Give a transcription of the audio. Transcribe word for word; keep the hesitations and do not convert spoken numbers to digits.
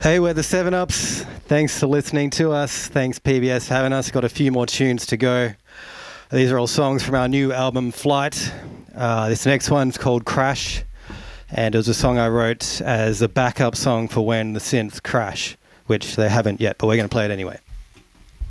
Hey, we're the seven ups. Thanks for listening to us. Thanks P B S for having us. Got a few more tunes to go. These are all songs from our new album Flight. Uh, this next one's called Crash, and it was a song I wrote as a backup song for when the synths crash, which they haven't yet, but we're going to play it anyway.